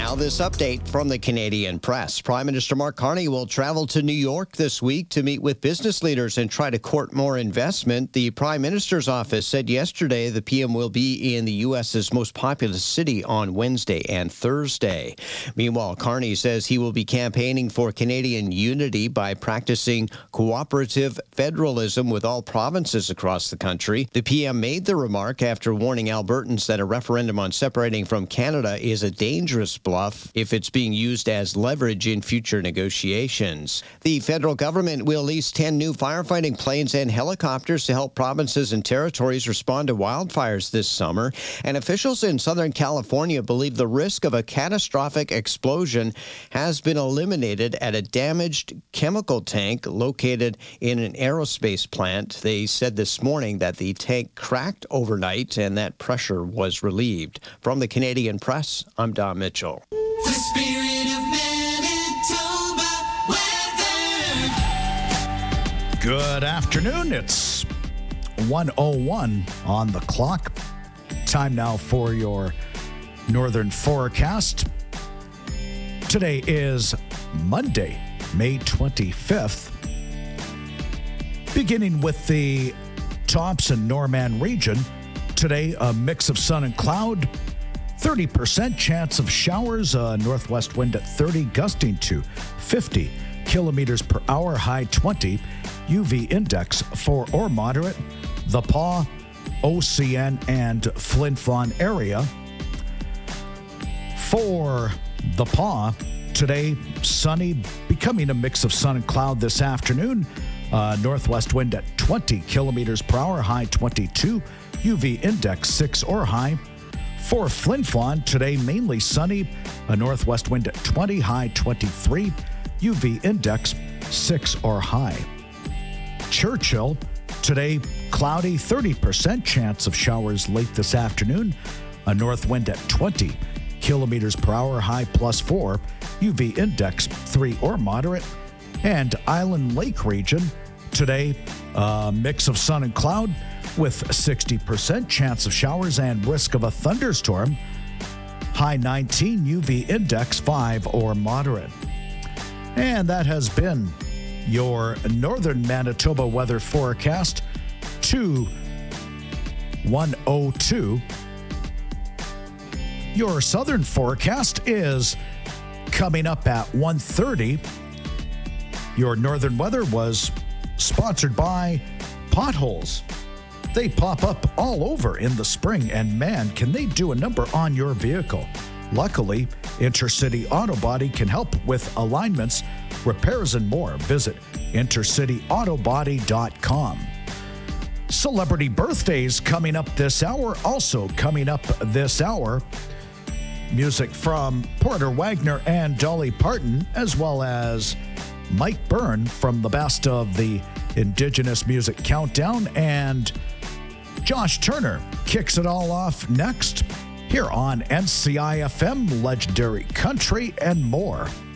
Now, this update from the Canadian Press. Prime Minister Mark Carney will travel to New York this week to meet with business leaders and try to court more investment. The Prime Minister's office said yesterday the PM will be in the U.S.'s most populous city on Wednesday and Thursday. Meanwhile, Carney says he will be campaigning for Canadian unity by practicing cooperative federalism with all provinces across the country. The PM made the remark after warning Albertans that a referendum on separating from Canada is a dangerous bluff if it's being used as leverage in future negotiations. The federal government will lease 10 new firefighting planes and helicopters to help provinces and territories respond to wildfires this summer. And officials in Southern California believe the risk of a catastrophic explosion has been eliminated at a damaged chemical tank located in an aerospace plant. They said this morning that the tank cracked overnight and that pressure was relieved. From the Canadian Press, I'm Don Mitchell. The spirit of Manitoba weather. Good afternoon. It's 1:01 on the clock. Time now for your northern forecast. Today is Monday, May 25th. Beginning with the Thompson-Norman region, today a mix of sun and cloud. 30% chance of showers, northwest wind at 30, gusting to 50 kilometers per hour, high 20, UV index 4 or moderate. The Pas, OCN, and Flin Flon area. For the Pas, today sunny, becoming a mix of sun and cloud this afternoon. Northwest wind at 20 kilometers per hour, high 22, UV index 6 or high. For Flin Flon, today mainly sunny, a northwest wind at 20, high 23, UV index 6 or high. Churchill, today cloudy, 30% chance of showers late this afternoon, a north wind at 20 kilometers per hour, high +4, UV index 3 or moderate. And Island Lake region, today a mix of sun and cloud, with 60% chance of showers and risk of a thunderstorm. High 19, UV index 5 or moderate. And that has been your northern Manitoba weather forecast to 1:02. Your southern forecast is coming up at 1:30. Your northern weather was sponsored by Potholes. They pop up all over in the spring, and man, can they do a number on your vehicle. Luckily, Intercity Auto Body can help with alignments, repairs, and more. Visit intercityautobody.com. Celebrity birthdays coming up this hour. Also coming up this hour, music from Porter Wagner and Dolly Parton, as well as Mike Byrne from the Best of the Indigenous Music Countdown, and Josh Turner kicks it all off next here on NCI FM, Legendary Country, and more.